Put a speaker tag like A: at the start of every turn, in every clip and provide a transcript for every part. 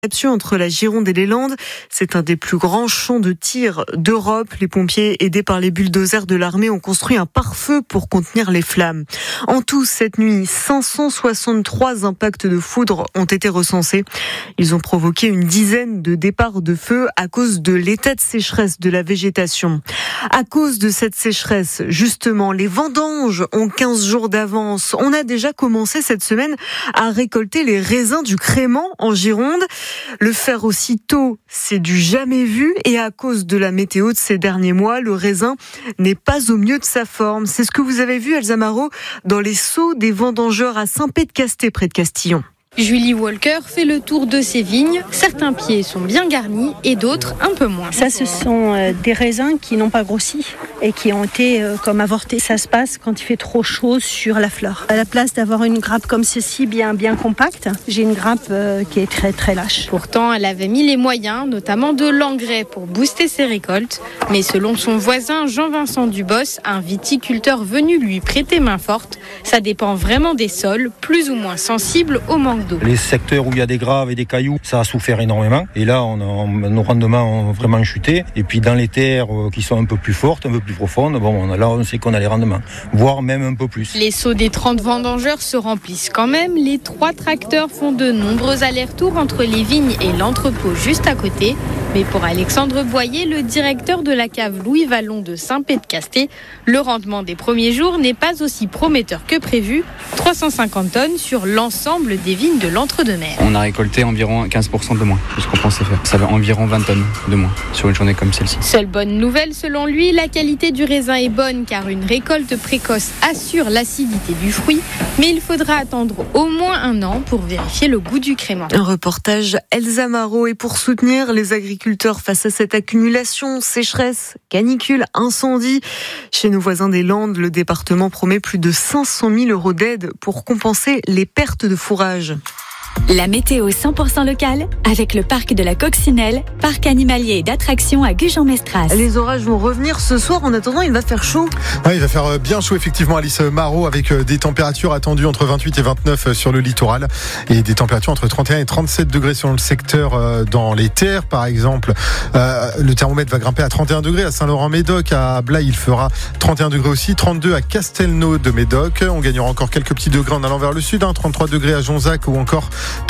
A: Entre la Gironde et les Landes, c'est un des plus grands champs de tir d'Europe. Les pompiers, aidés par les bulldozers de l'armée, ont construit un pare-feu pour contenir les flammes. En tout, cette nuit, 563 impacts de foudre ont été recensés. Ils ont provoqué une dizaine de départs de feu à cause de l'état de sécheresse de la végétation. À cause de cette sécheresse, justement, les vendanges ont 15 jours d'avance. On a déjà commencé cette semaine à récolter les raisins du Crémant en Gironde. Le faire aussi tôt, c'est du jamais vu, et à cause de la météo de ces derniers mois, le raisin n'est pas au mieux de sa forme. C'est ce que vous avez vu, Elsa Marot, dans les seaux des vendangeurs à Saint-Pé-de-Casté, près de Castillon.
B: Julie Walker fait le tour de ses vignes. Certains pieds sont bien garnis et d'autres un peu moins.
C: Ça, ce sont des raisins qui n'ont pas grossi et qui ont été comme avortés. Ça se passe quand il fait trop chaud sur la fleur. À la place d'avoir une grappe comme ceci, bien compacte, j'ai une grappe qui est très très lâche.
B: Pourtant, elle avait mis les moyens, notamment de l'engrais pour booster ses récoltes. Mais selon son voisin Jean-Vincent Dubos, un viticulteur venu lui prêter main forte, ça dépend vraiment des sols, plus ou moins sensibles au manque d'eau.
D: Les secteurs où il y a des graves et des cailloux, ça a souffert énormément. Et là, nos rendements ont vraiment chuté. Et puis dans les terres qui sont un peu plus fortes, un peu plus profondes, là on sait qu'on a les rendements, voire même un peu plus.
B: Les seaux des 30 vendangeurs se remplissent quand même. Les 3 tracteurs font de nombreux allers-retours entre les vignes et l'entrepôt juste à côté. Mais pour Alexandre Boyer, le directeur de la cave Louis Vallon de Saint-Pé-de-Casté, le rendement des premiers jours n'est pas aussi prometteur que prévu. 350 tonnes sur l'ensemble des vignes de l'Entre-deux-Mers.
E: On a récolté environ 15% de moins de ce qu'on pensait faire. Ça fait environ 20 tonnes de moins sur une journée comme celle-ci.
B: Seule bonne nouvelle selon lui, la qualité du raisin est bonne car une récolte précoce assure l'acidité du fruit. Mais il faudra attendre au moins 1 an pour vérifier le goût du crémant.
A: Un reportage Elsa Marot. Et pour soutenir les agriculteurs face à cette accumulation, sécheresse, canicule, incendie, chez nos voisins des Landes, le département promet plus de 500 000 € d'aide pour compenser les pertes de fourrage.
F: La météo 100% locale avec le parc de la Coccinelle, parc animalier et d'attractions à Gujan-Mestras.
A: Les orages vont revenir ce soir. En attendant, il va faire chaud.
G: Ouais, il va faire bien chaud, effectivement, Alice Marot, avec des températures attendues entre 28 et 29 sur le littoral et des températures entre 31 et 37 degrés selon le secteur dans les terres, par exemple. Le thermomètre va grimper à 31 degrés à Saint-Laurent-Médoc. À Blaye, il fera 31 degrés aussi, 32 à Castelnau de Médoc. On gagnera encore quelques petits degrés en allant vers le sud, 33 degrés à Jonzac ou encore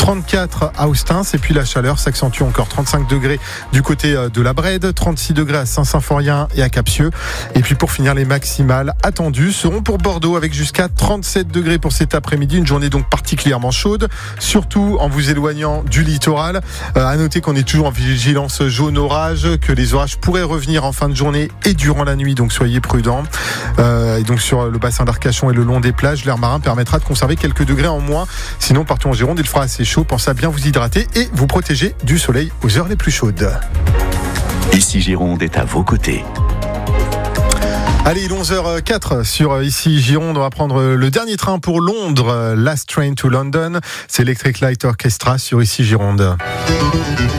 G: 34 à Austins, et puis la chaleur s'accentue encore, 35 degrés du côté de la Brède, 36 degrés à Saint-Symphorien et à Capsieux. Et puis pour finir, les maximales attendues seront pour Bordeaux avec jusqu'à 37 degrés pour cet après-midi, une journée donc particulièrement chaude, surtout en vous éloignant du littoral. À noter qu'on est toujours en vigilance jaune orage, que les orages pourraient revenir en fin de journée et durant la nuit, donc soyez prudents. Et donc sur le bassin d'Arcachon et le long des plages, l'air marin permettra de conserver quelques degrés en moins. Sinon, partout en Gironde, il fera assez chaud. Pensez à bien vous hydrater et vous protéger du soleil aux heures les plus chaudes.
H: Ici Gironde est à vos côtés.
G: Allez, 11h04 sur Ici Gironde. On va prendre le dernier train pour Londres. Last Train to London. C'est Electric Light Orchestra sur Ici Gironde.